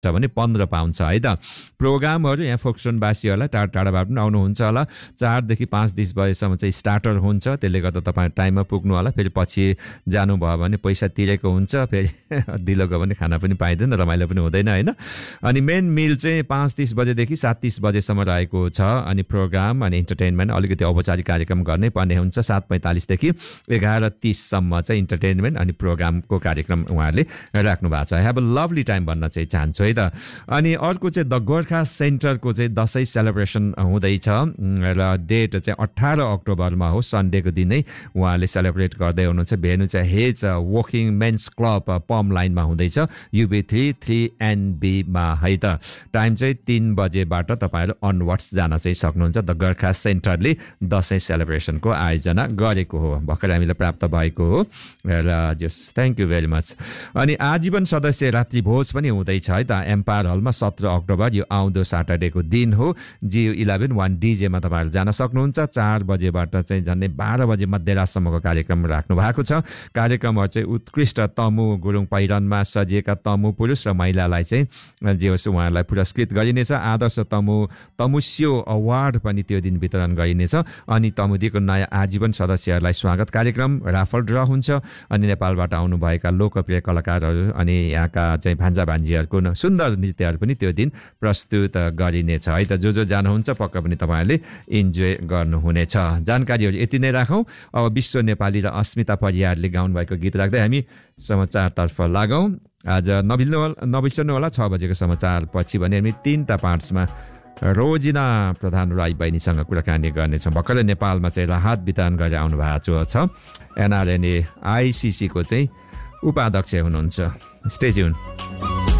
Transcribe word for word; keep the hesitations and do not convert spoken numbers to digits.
भने पन्ध्र पाउन्ड छ है त। प्रोग्रामहरू यहाँ फोक्सोनवासीहरूलाई टाढा टाढाबाट पनि आउनुहुन्छ होला। चारदेखि पाँच तिस बजेसम्म चाहिँ स्टार्टर हुन्छ, त्यसले गर्दा तपाईँ टाइममा पुग्नु होला। फेरि पछि जानुभयो भने पैसा तिरेको हुन्छ, फेरि ढिलो गयो भने खाना पनि पाइँदैन, रमाइलो पनि हुँदैन होइन। अनि मेन मिल चाहिँ पाँच तिस बजेदेखि सात तिस बजेसम्म रहेको छ। अनि प्रोग्राम अनि इन्टरटेनमेन्ट अलिकति औपचारिक कार्यक्रम गर्नै पर्ने हुन्छ। सात पैँतालिसदेखि एघार तिससम्म चाहिँ इन्टरटेनमेन्ट अनि प्रोग्रामको कार्यक्रम उहाँहरूले राख्नु भएको छ। हेभ अ लभली टाइम भन्न चाहिँ चाहन्छु है त। अनि अर्को चाहिँ द गोर्खा सेन्टरको चाहिँ दसैँ सेलिब्रेसन हुँदैछ र डेट चाहिँ अठार अक्टोबरमा हो, सन्डेको दिनै उहाँले सेलिब्रेट गर्दै हुनुहुन्छ। भेन्यू चाहिँ हेज वकिङ मेन्स क्लब पम लाइनमा हुँदैछ, युबी थ्री थ्री एनबीमा है त। टाइम चाहिँ तिन बजेबाट तपाईँहरू अनवर्ड्स जान चाहिँ सक्नुहुन्छ। द गोर्खा सेन्टरले दसैँ सेलिब्रेसनको आयोजना गरेको हो, भर्खर हामीलाई प्राप्त भएको हो र जस थ्याङ्क यू भेरी मच। अनि आजीवन सदस्य रात्रि भोज पनि हुँदैछ है त, एम्पायर हलमा सत्र अक्टोबर यो आउँदो स्याटरडेको दिन हो। जियो इलेभेन वान डिजेमा तपाईँहरू जान सक्नुहुन्छ। चार बजेबाट चाहिँ झन्डै बाह्र बजे मध्यरातसम्मको कार्यक्रम राख्नु भएको छ। कार्यक्रमहरू चाहिँ उत्कृष्ट तमु गुरुङ पहिरनमा सजिएका तमु पुरुष र महिलालाई चाहिँ जे होस् उहाँहरूलाई पुरस्कृत गरिनेछ। आदर्श तमु तमुस्यो अवार्ड पनि त्यो दिन वितरण गरिनेछ। अनि तमुदीको नयाँ आजीवन सदस्यहरूलाई स्वागत कार्यक्रम, राफल ड्र हुन्छ। अनि नेपालबाट आउनुभएका लोकप्रिय कलाकारहरू अनि यहाँका चाहिँ भान्जा भान्जीहरूको सुन्दर नृत्यहरू पनि त्यो दिन प्रस्तुत गरिनेछ है त। जो जो जानुहुन्छ पक्का पनि तपाईँहरूले इन्जोय गर्नुहुनेछ। जानकारीहरू यति नै राखौँ। अब विश्व नेपाली र अस्मिता परियारले गाउनुभएको गीत राख्दै हामी समाचारतर्फ लागौँ। आज नबिल्नु नबिर्सनु होला छ बजेको समाचार पछि भने हामी तिनवटा पार्ट्समा रोजिना प्रधान राई बहिनीसँग कुराकानी गर्नेछौँ। भर्खरै नेपालमा चाहिँ राहत वितरण गरेर आउनु भएको छ। एनआरएनए आइसिसीको चाहिँ उपाध्यक्ष हुनुहुन्छ। Stay tune.